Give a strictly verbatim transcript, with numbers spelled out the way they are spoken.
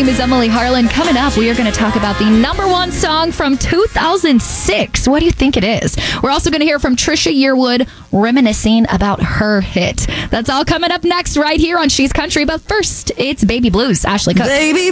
name is Emily Harlan. Coming up, we are going to talk about the number one song from two thousand six. What do you think it is? We're also going to hear from Trisha Yearwood reminiscing about her hit. That's all coming up next right here on She's Country. But first, it's Baby Blues. Ashley Cook. Baby